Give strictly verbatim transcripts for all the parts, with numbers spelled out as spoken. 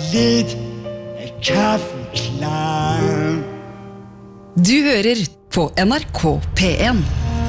lidt af kaffen klar. Du hører på N R K P en.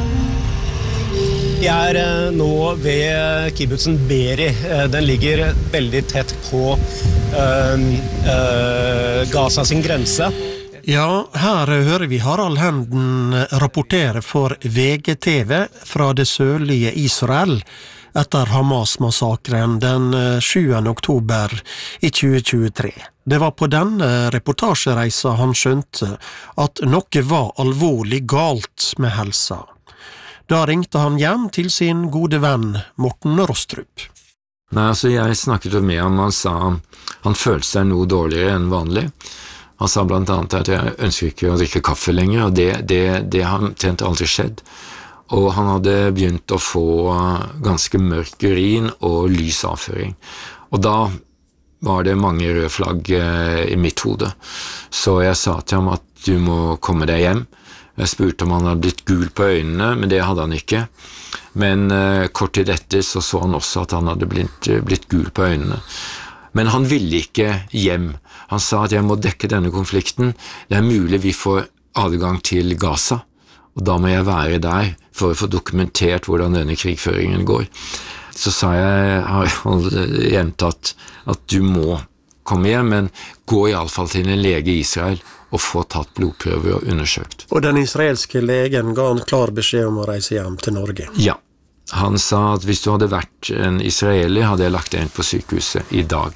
Jeg er nå ved kibbutzen Beri. Den ligger veldig tett på øh, øh, Gaza sin grense. Ja, her hører vi Harald Henden rapportere for V G T V fra det sørlige Israel etter Hamas-massakren den sjuende oktober i tjue tjuetre. Det var på denne reportasjereisa han skjønte at noe var alvorlig galt med helsa. Da ringte han hjem til sin gode venn Morten Rostrup. Nei, altså jeg snakket jo med ham, han sa han følte seg noe dårligere enn vanlig. Han sa blant annet at jeg ønsker ikke å drikke kaffe lenger, og det, det, det har omtrent aldri skjedd. Og han hadde begynt å få ganske mørk urin og lys avføring. Og da var det mange røde flagg i mitt hode. Så jeg sa til ham at du må komme deg hjem. Jeg spurte om han hadde blitt gul på øynene, men det hadde han ikke. Men uh, kort tid etter så så han også at han hadde blitt, blitt gul på øynene. Men han ville ikke hjem. Han sa at jeg må dekke denne konflikten. Det er mulig vi får adgang til Gaza, og da må jeg være der for å få dokumentert hvordan denne krigføringen går. Så sa jeg, har gjentatt at du må komme hjem, men gå i alle fall til en lege i Israel og få tatt blodprøver og undersøkt. Og den israelske legen ga en klar beskjed om å reise hjem til Norge? Ja. Han sa at hvis du hadde vært en israeler, hadde jeg lagt deg inn på sykehuset i dag.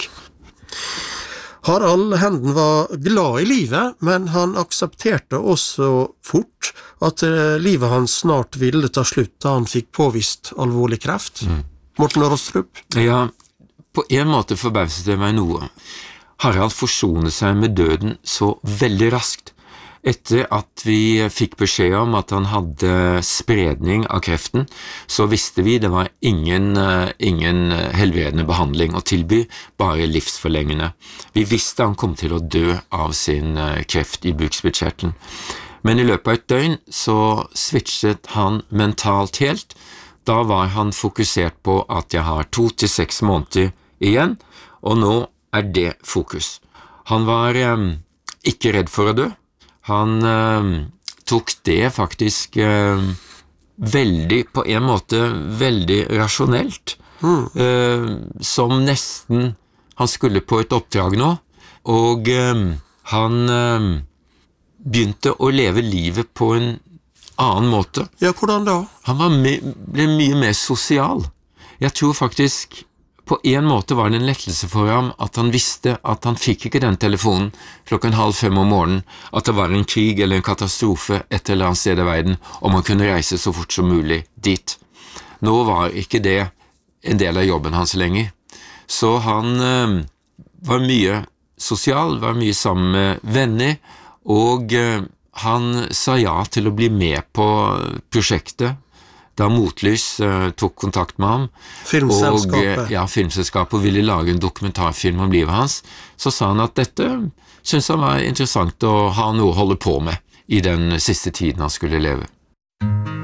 Harald Henden var glad i livet, men han aksepterte også fort at livet hans snart ville ta slutt da han fikk påvist alvorlig kreft. Mm. Morten Rostrup? Ja, på en måte forbauset det meg noe. Harald forsonet seg med døden så veldig raskt. Etter at vi fikk beskjed om at han hadde spredning av kreften, så visste vi det var ingen, ingen helbredende behandling å tilby, bare livsforlengende. Vi visste han kom til å dø av sin kreft i bukspyttkjertelen. Men i løpet av et døgn så switchet han mentalt helt. Da var han fokusert på at jeg har to til seks måneder igjen, og nå er det fokus. Han var eh, ikke redd for å dø. Han eh, tok det faktisk eh, veldig, på en måte, veldig rasjonelt, mm. eh, som nesten han skulle på et oppdrag nå, og eh, han eh, begynte å leve livet på en annen måte. Ja, hvordan da? Han var my- ble mye mer sosial. Jeg tror faktisk på en måte var det en lettelse for ham at han visste at han fikk ikke den telefonen klokken halv fem om morgenen, at det var en krig eller en katastrofe et eller annet sted i verden, og man kunne reise så fort som mulig dit. Nå var ikke det en del av jobben hans lenger. Så han øh, var mye sosial, var mye sammen med venner, og øh, han sa ja til å bli med på prosjektet, da Motlys uh, tok kontakt med ham, filmselskapet. og, ja, filmselskapet ville lage en dokumentarfilm om livet hans, så sa han at dette syntes han var interessant å ha noe å holde på med i den siste tiden han skulle leve.